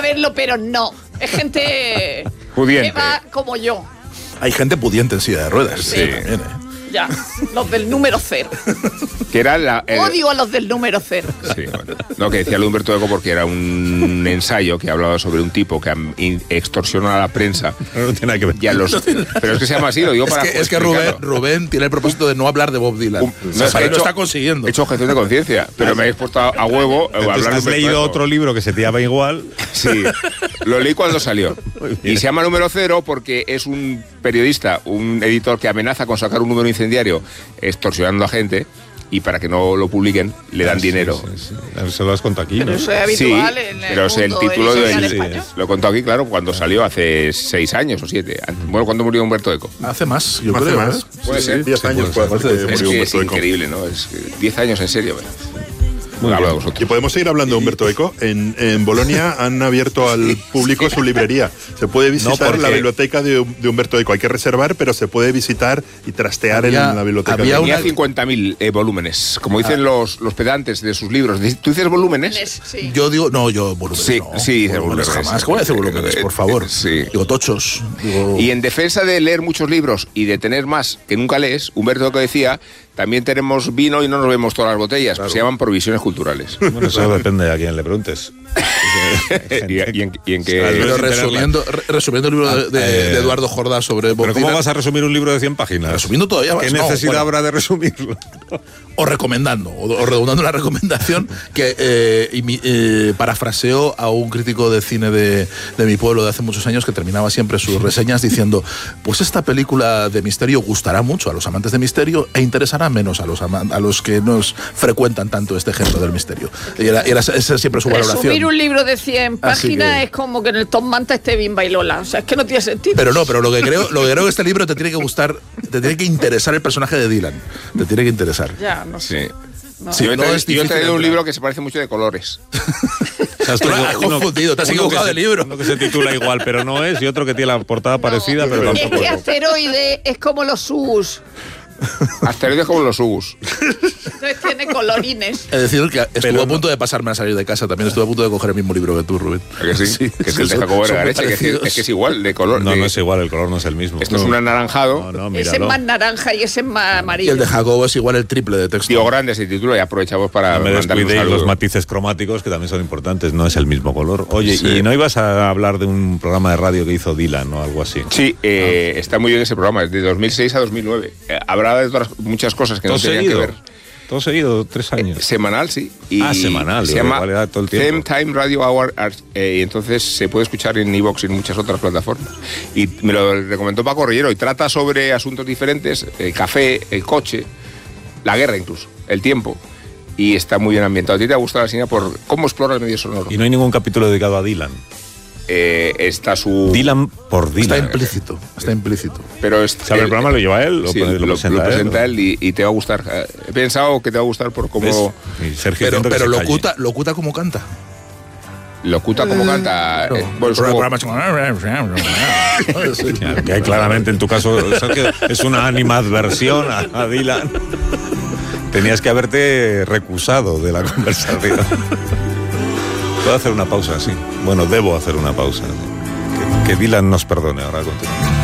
verlo, pero no. Es gente pudiente, que va como yo. Hay gente pudiente en silla de ruedas. Sí. También, Ya, los del número 0. Que era Odio a los del número 0. Sí, bueno. No, que decía lo de Humberto Eco porque era un ensayo que hablaba sobre un tipo que extorsionó a la prensa. No tiene nada que ver. Pero es que se llama así, lo digo para es que Rubén tiene el propósito de no hablar de Bob Dylan. Lo está consiguiendo. He hecho objeción de conciencia, pero me habéis puesto a huevo a hablar de ¿Has leído otro libro que se te llama igual? Sí, lo leí cuando salió. Y se llama Número 0 porque es un periodista, un editor que amenaza con sacar un número incendiario extorsionando a gente, y para que no lo publiquen le dan dinero. Sí. Se lo has contado aquí, ¿no? Pero eso es habitual en el pero es el mundo título español. lo he contado aquí, claro, cuando salió hace 6 años o 7. Bueno, cuando murió Humberto Eco. Hace más, yo Hace creo. más. Puede ser. 10 años puede hacer que Es murió que es Humberto Eco. increíble, ¿no? Es 10 años en serio. Hablo de vosotros. Y podemos seguir hablando de Humberto Eco. En Bolonia han abierto al público su librería. Se puede visitar la biblioteca de Humberto Eco. Hay que reservar, pero se puede visitar y trastear en la biblioteca. Tenía 50.000 volúmenes, como dicen los pedantes de sus libros. ¿Tú dices volúmenes? Sí. Yo digo, yo volúmenes. Sí, no. sí, dice volúmenes. Jamás. ¿Cómo voy a decir volúmenes, por favor? Sí. Digo tochos. Y en defensa de leer muchos libros y de tener más que nunca lees, Humberto Eco decía: también tenemos vino y no nos vemos todas las botellas. Claro. Se llaman provisiones culturales. Bueno, eso depende a quién le preguntes. ¿Y en qué? Pero resumiendo el libro de Eduardo Jordá sobre Bob ¿Pero cómo Dylan, vas a resumir un libro de 100 páginas? Resumiendo todavía más. ¿Qué necesidad habrá de resumirlo? O recomendando, o redundando una recomendación que parafraseó a un crítico de cine de mi pueblo de hace muchos años, que terminaba siempre sus reseñas diciendo: pues esta película de misterio gustará mucho a los amantes de misterio e interesará menos a los que nos frecuentan tanto este género del misterio. Y era esa siempre su valoración. Resumir un libro de 100 páginas es como que en el Tom Manta esté Bimba y Lola. O sea, es que no tiene sentido. Pero lo que creo que este libro te tiene que gustar, te tiene que interesar el personaje de Dylan. Te tiene que interesar. Ya, no sé. Sí. No. Sí, yo he traído un libro que se parece mucho de colores. Has confundido, te has equivocado de libro. Uno que se titula igual, pero no es, y otro que tiene la portada parecida, pero Es tampoco. que Asteroide es como los SUS. Asteroides como los Ugus. Entonces tiene colorines. Es decir, que estuvo a punto de pasarme a salir de casa. También estuve a punto de coger el mismo libro que tú, Rubén. ¿A que sí? Que es el de Jacobo Vergareche, que es igual de color. No es igual, el color no es el mismo. Esto es un anaranjado. Ese es más naranja y ese es más amarillo. Y el de Jacobo es igual el triple de texto. Tío grande ese título, y aprovechamos para no me descuidéis los matices cromáticos, que también son importantes. No es el mismo color. Oye, ¿y no ibas a hablar de un programa de radio que hizo Dylan o algo así? Sí, está muy bien ese programa, es de 2006 a 2009. Habrá de muchas cosas que no tenían que ver. Todo seguido, 3 años. Semanal, sí. Semanal. Se llama Them Time Radio Hour, y entonces se puede escuchar en iVoox y en muchas otras plataformas. Y me lo recomendó Paco Rillero, y trata sobre asuntos diferentes: el café, el coche, la guerra incluso, el tiempo. Y está muy bien ambientado. ¿A ti te ha gustado la señal por cómo explora el medio sonoro? Y no hay ningún capítulo dedicado a Dylan. Está su... Dylan por Dylan. Está implícito. Pero ¿El programa lo lleva él? Sí, lo presenta él y te va a gustar. He pensado que te va a gustar por cómo... Pero locuta como canta. Locuta como canta. Que hay claramente en tu caso es una animadversión a Dylan. Tenías que haberte recusado de la conversación. Puedo hacer una pausa, sí. Bueno, debo hacer una pausa. Que Dylan nos perdone. Ahora continuamos.